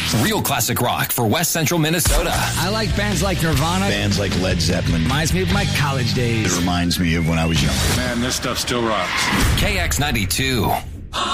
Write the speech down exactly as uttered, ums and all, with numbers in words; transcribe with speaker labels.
Speaker 1: Real classic rock for West Central Minnesota.
Speaker 2: I like bands like Nirvana.
Speaker 3: Bands like Led Zeppelin.
Speaker 2: Reminds me of my college days.
Speaker 3: It reminds me of when I was younger.
Speaker 4: Man, this stuff still rocks.
Speaker 1: K X ninety-two.